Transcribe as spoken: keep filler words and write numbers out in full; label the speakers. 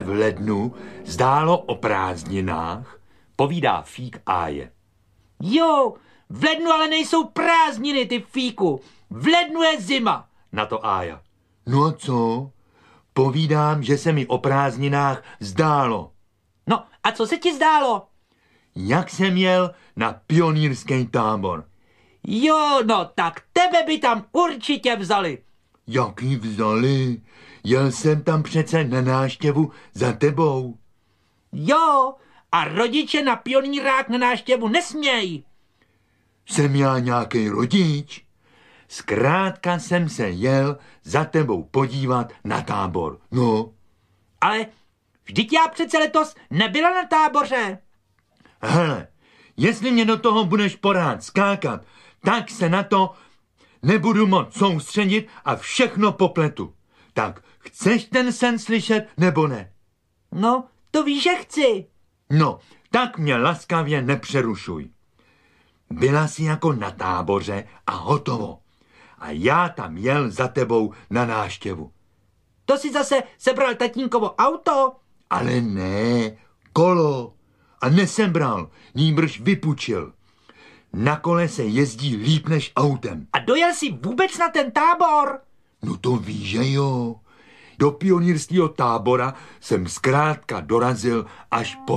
Speaker 1: v lednu zdálo o prázdninách, povídá Fík Áje.
Speaker 2: Jo, v lednu ale nejsou prázdniny, ty Fíku. V lednu je zima,
Speaker 1: na to Ája. No a co? Povídám, že se mi o prázdninách zdálo.
Speaker 2: No a co se ti zdálo?
Speaker 1: Jak jsem jel na pionýrský tábor.
Speaker 2: Jo, no tak tebe by tam určitě vzali.
Speaker 1: Jaký vzali? Jel jsem tam přece na návštěvu za tebou.
Speaker 2: Jo, a rodiče na pionýrák na návštěvu nesmějí.
Speaker 1: Jsem já nějaký rodič? Zkrátka jsem se jel za tebou podívat na tábor. No.
Speaker 2: Ale vždyť já přece letos nebyla na táboře.
Speaker 1: Hele, jestli mě do toho budeš porád skákat, tak se na to nebudu moc soustředit a všechno popletu. Tak chceš ten sen slyšet, nebo ne?
Speaker 2: No, to víš, že chci.
Speaker 1: No, tak mě laskavě nepřerušuj. Byla jsi jako na táboře a hotovo. A já tam jel za tebou na návštěvu.
Speaker 2: To si zase sebral tatínkovo auto?
Speaker 1: Ale ne, kolo. A nesebral, nýbrž vypučil. Na kole se jezdí líp než autem.
Speaker 2: A dojel jsi vůbec na ten tábor?
Speaker 1: No to víš, že jo. Do pionýrského tábora jsem zkrátka dorazil až po